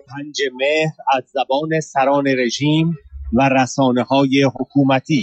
5 مهر از زبان سران رژیم و رسانه‌های حکومتی.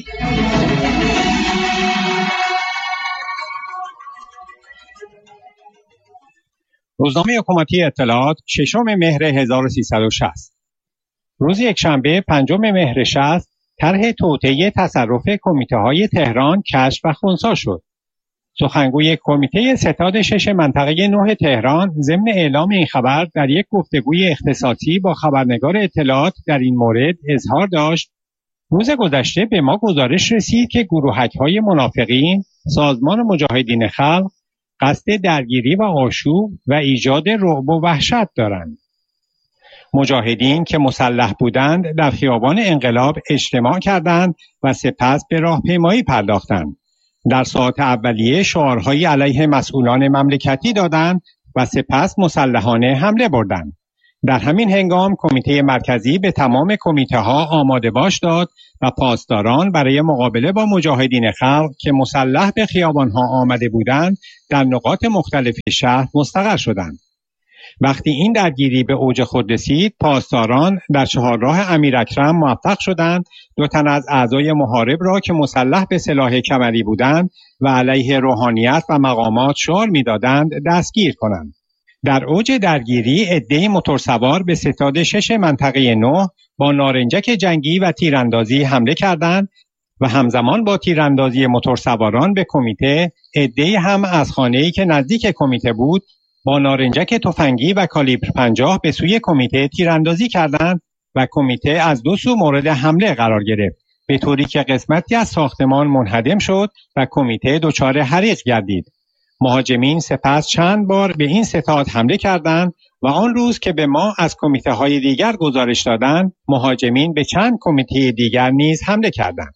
روزنامه حکومتی اطلاعات 6 مهر 1360 روز یکشنبه 5 مهر 60 طرح توطئه تصرف کمیته‌های تهران کشف و خنثی شد. سخنگوی کمیته ستاد 6 منطقه 9 تهران ضمن اعلام این خبر در یک گفتگوی اختصاصی با خبرنگار اطلاعات در این مورد اظهار داشت: روز گذشته به ما گزارش رسید که گروهک‌های منافقین سازمان مجاهدین خلق قصد درگیری و آشوب و ایجاد رعب و وحشت دارند. مجاهدین که مسلح بودند در خیابان انقلاب اجتماع کردند و سپس به راهپیمایی پرداختند. در ساعات اولیه شعارهای علیه مسئولان مملکتی دادند و سپس مسلحانه حمله بردند. در همین هنگام کمیته مرکزی به تمام کمیته‌ها آماده باش داد و پاسداران برای مقابله با مجاهدین خلق که مسلح به خیابانها آمده بودند در نقاط مختلف شهر مستقر شدند. وقتی این درگیری به اوج خود رسید، پاسداران در چهارراه امیراکرم موفق شدند 2 تن از اعضای محارب را که مسلح به سلاح کمری بودند و علیه روحانیت و مقامات شعار می‌دادند دستگیر کنند. در اوج درگیری عده‌ای موتورسوار به ستاد 6 منطقه 9 با نارنجک جنگی و تیراندازی حمله کردند و همزمان با تیراندازی موتورسواران به کمیته، عده‌ای هم از خانه‌ای که نزدیک کمیته بود با نارنجک تفنگی و کالیبر 50 به سوی کمیته تیراندازی کردند و کمیته از 2 سو مورد حمله قرار گرفت، به طوری که قسمتی از ساختمان منهدم شد و کمیته دچار حریق گردید. مهاجمین سپس چند بار به این ستاد حمله کردند و آن روز که به ما از کمیته‌های دیگر گزارش دادند، مهاجمین به چند کمیته دیگر نیز حمله کردند.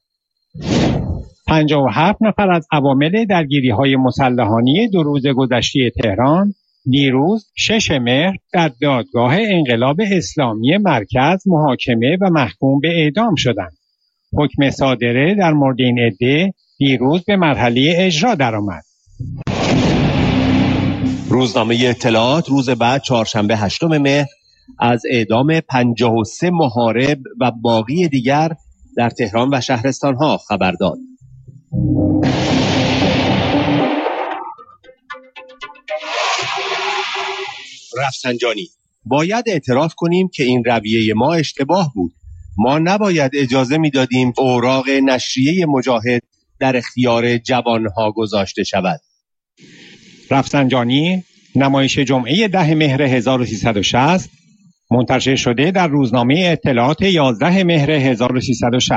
57 نفر از عوامل درگیری‌های مسلحانه 2 روز گذشته تهران دیروز 6 مهر در دادگاه انقلاب اسلامی مرکز محاکمه و محکوم به اعدام شدند. حکم صادره در مورد این عده دیروز به مرحله اجرا درآمد. روزنامه اطلاعات روز بعد چهارشنبه 8 مهر از اعدام 53 محارب و باقی دیگر در تهران و شهرستانها خبر داد. رفسنجانی: باید اعتراف کنیم که این رویه ما اشتباه بود. ما نباید اجازه میدادیم اوراق نشریه مجاهد در اختیار جوانها گذاشته شود. رفسنجانی نمایش جمعه 10 مهر 1360 منتشر شده در روزنامه اطلاعات 11 مهر 1360.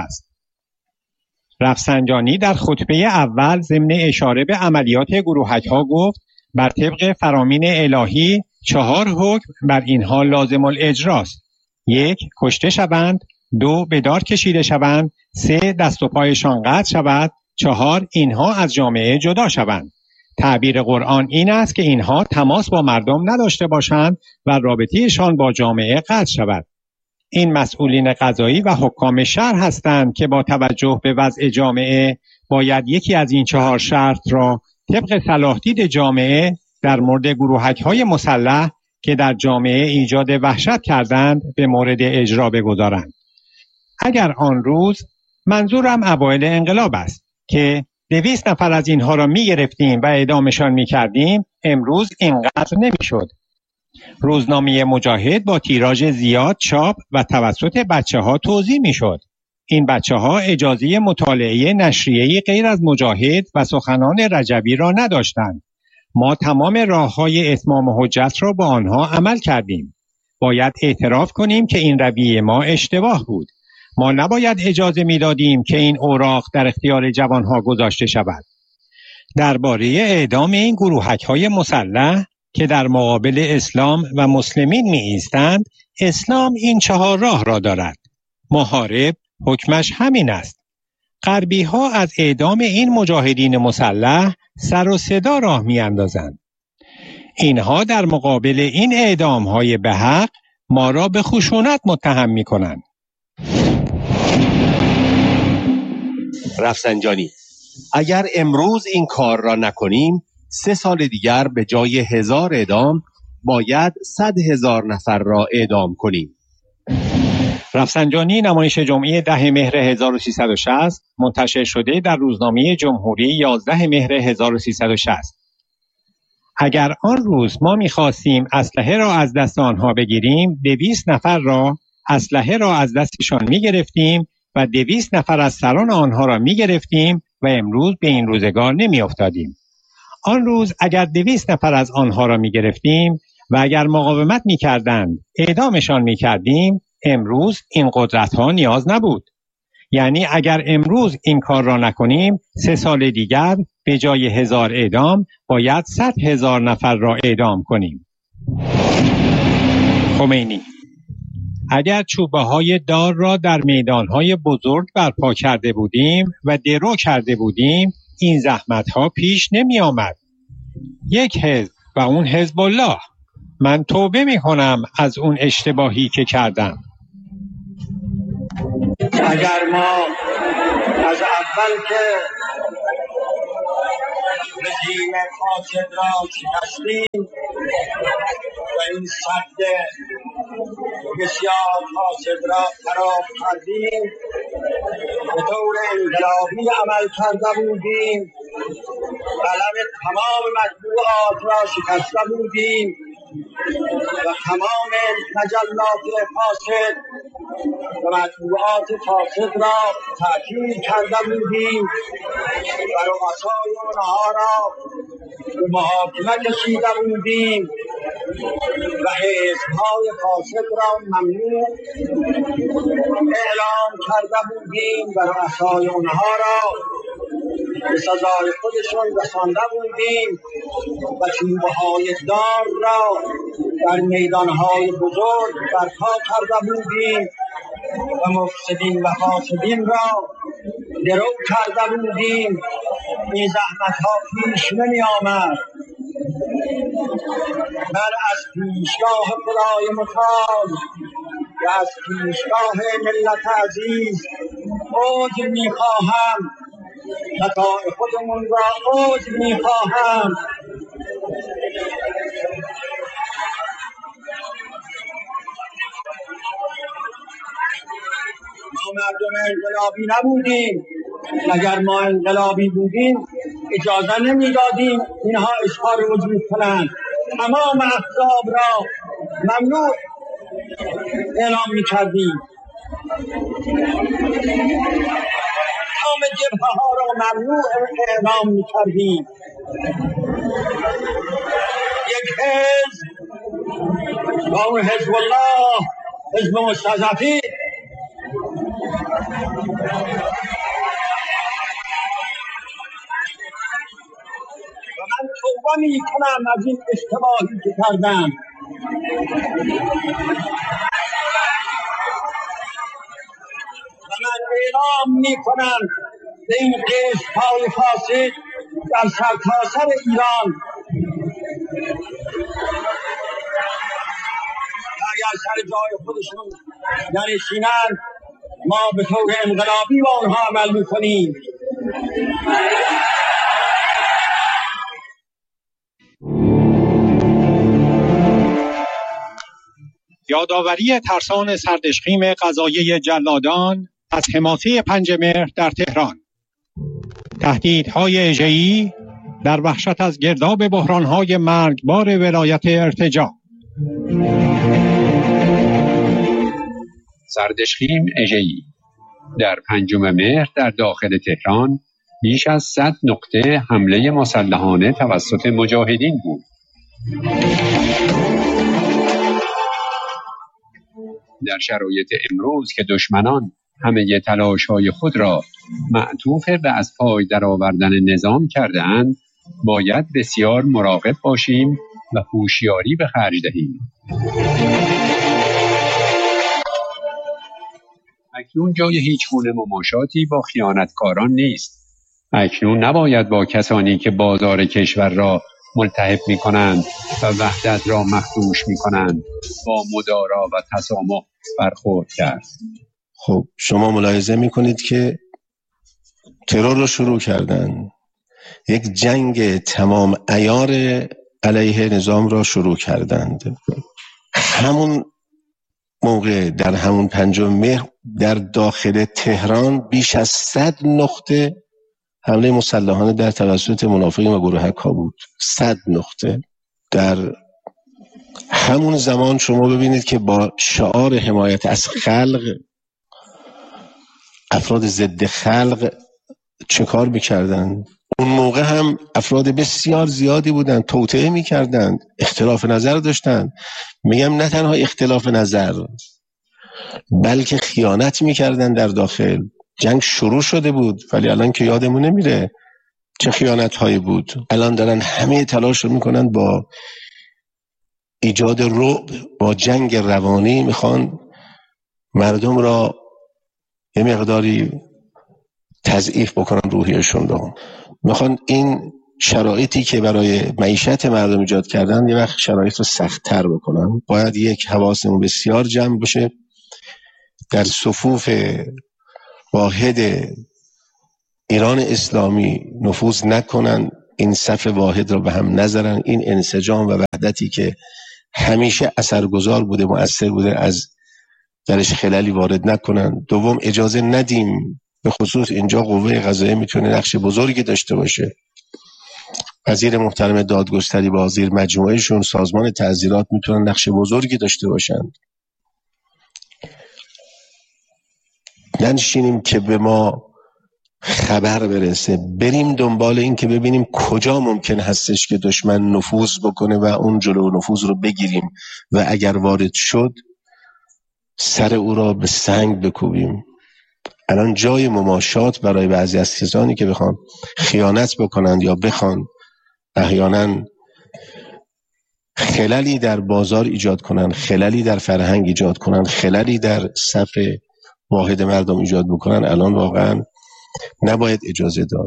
رفسنجانی در خطبه اول ضمن اشاره به عملیات گروهک‌ها گفت: بر طبق فرامین الهی 4 حکم بر اینها لازم الاجراست: 1. کشته شوند، 2. به دار کشیده شوند، 3. دست و پایشان قطع شود، 4. اینها از جامعه جدا شوند. تعبیر قرآن این است که اینها تماس با مردم نداشته باشند و رابطهشان با جامعه قطع شود. این مسئولین قضایی و حکام شهر هستند که با توجه به وضع جامعه باید یکی از این 4 شرط را طبق صلاحدید جامعه در مورد گروهک‌های مسلح که در جامعه ایجاد وحشت کردند به مورد اجرا بگذارند. اگر آن روز، منظورم اوایل انقلاب است، که 200 نفر از اینها را می گرفتیم و اعدامشان می کردیم، امروز اینقدر نمی شد. روزنامه مجاهد با تیراژ زیاد چاپ و توسط بچه ها توزیع می شد. این بچه ها اجازه مطالعه نشریه‌ای غیر از مجاهد و سخنان رجبی را نداشتند. ما تمام راه‌های اتمام حجت را با آنها عمل کردیم. باید اعتراف کنیم که این رویه ما اشتباه بود. ما نباید اجازه میدادیم که این اوراق در اختیار جوانها گذاشته شود. درباره اعدام این گروهک‌های مسلح که در مقابل اسلام و مسلمین می ایستند، اسلام این 4 راه را دارد. محارب حکمش همین است. غربی ها از اعدام این مجاهدین مسلح سر و صدا راه می اندازند. اینها در مقابل این اعدام های به حق ما را به خشونت متهم می کنند. رفسنجانی: اگر امروز این کار را نکنیم 3 سال دیگر به جای 1000 اعدام باید 100,000 نفر را اعدام کنیم. رفسنجانی نمایش جمعی 10 مهر 1360 منتشر شده در روزنامه جمهوری 11 مهر 1360. اگر آن روز ما می‌خواستیم اسلحه را از دست آنها بگیریم، 200 نفر را اسلحه را از دستشان می‌گرفتیم و 200 نفر از سران آنها را می‌گرفتیم و امروز به این روزگار نمی‌افتادیم. آن روز اگر 200 نفر از آنها را می‌گرفتیم و اگر مقاومت می‌کردند، اعدامشان می‌کردیم، امروز این قدرت‌ها نیاز نبود. یعنی اگر امروز این کار را نکنیم، 3 سال دیگر به جای 1000 اعدام باید 100,000 نفر را اعدام کنیم. خمینی: اگر چوبه‌های دار را در میدان‌های بزرگ برپا کرده بودیم و درو کرده بودیم، این زحمت‌ها پیش نمی آمد. یک حزب و اون حزب الله. من توبه می‌کنم از اون اشتباهی که کردم. اگر ما از اول که رژیم فاسد را شکستیم و این سد بسیار فاسد را خراب کردیم، به طور انقلابی عمل کرده بودیم، قلم تمام مطبوعات را شکسته بودیم و تمام مجلات فاسد و مطبوعات فاسد را تأکید کرده بودیم و رؤسای آنها را به محاکمه کشیده بودیم و حزب‌های فاسد را ممنوع اعلام کرده بودیم و رؤسای آنها را به سزای خودشان رسانده بودیم و چوبه‌های دار را در میدان‌های بزرگ برپا کرده بودیم و مفسدین و فاسدین را درو کرده بودیم. این زحمت‌ها پیش نمی آمد. من از پیشگاه خدای متعال و از پیشگاه ملت عزیز عذر می خواهم، خطای خودمون را عذر می خواهم. ما مردم انقلابی نبودیم. اگر ما انقلابی بودیم اجازه نمیدادیم اینها اظهار وجود کنند. تمام احزاب را ممنوع اعلام میکردیم، تمام جبهه ها را ممنوع اعلام میکردیم. یک حزب و اون حزب الله، حزب مستضعفین، و من توبه می کنم از این اشتباهی که کردم. و من اعلام می کنم به این حزب‌های فاسد در سرتاسر ایران اگر سر جای خودشون ننشینند، ما به طور انقلابی با آنها عمل می کنیم. یادآوری ترسان سردشخیم قضایه جلادان از حماسه 5 مهر در تهران. تهدیدهای اژه‌ای در وحشت از گرداب بحرانهای مرگبار ولایت ارتجاع. سردشخیم اژه‌ای در 5 مهر در داخل تهران بیش از 100 نقطه حمله مسلحانه توسط مجاهدین بود. در شرایط امروز که دشمنان همه تلاش‌های خود را معطوف به از پای درآوردن نظام کرده‌اند، باید بسیار مراقب باشیم و هوشیاری به خرج دهیم. اکنون جای هیچگونه مماشاتی با خیانتکاران نیست. اکنون نباید با کسانی که بازار کشور را ملتهب می‌کنند و وحدت را مخدوش می‌کنند با مدارا و تسامح برخورد کرد. خب شما ملاحظه می‌کنید که ترور رو شروع کردن، یک جنگ تمام عیار علیه نظام را شروع کردند. همون موقع در همون 5 مهر در داخل تهران بیش از 100 نقطه حمله مسلحانه در توسط منافقین و گروهک ها بود. 100 نقطه. در همون زمان شما ببینید که با شعار حمایت از خلق افراد ضد خلق چه کار میکردند؟ اون موقع هم افراد بسیار زیادی بودند، توطئه میکردند، اختلاف نظر داشتند. میگم نه تنها اختلاف نظر بلکه خیانت میکردند در داخل. جنگ شروع شده بود ولی الان که یادمون نمیره چه خیانت هایی بود. الان دارن همه تلاش رو میکنن با ایجاد رعب، با جنگ روانی میخوان مردم را یه مقداری تضعیف بکنن، روحیشون رو. میخوان این شرایطی که برای معیشت مردم ایجاد کردن یه وقت شرایط رو سخت‌تر بکنن. باید یک حواسمون بسیار جمع باشه، در صفوف واحد ایران اسلامی نفوذ نکنن، این صف واحد رو به هم نذارن. این انسجام و وحدتی که همیشه اثرگذار بوده، مؤثر بوده، از درش خلالی وارد نکنن. دوم، اجازه ندیم، به خصوص اینجا قوه قضاییه میتونه نقش بزرگی داشته باشه. وزیر محترم دادگستری با وزیر مجموعهشون، سازمان تعزیرات میتونن نقش بزرگی داشته باشند. ننشینیم که به ما خبر برسه، بریم دنبال این که ببینیم کجا ممکن هستش که دشمن نفوذ بکنه و اون جلو نفوذ رو بگیریم و اگر وارد شد سر او را به سنگ بکوبیم. الان جای مماشات برای بعضی از کسانی که بخوان خیانت بکنند یا بخوان احیانا خللی در بازار ایجاد کنند، خللی در فرهنگ ایجاد کنند، خللی در صف واحد مردم ایجاد بکنن، الان واقعا نباید اجازه داد.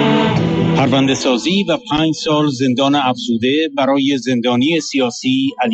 پرونده سازی و 5 سال زندان افزوده برای زندانی سیاسی علی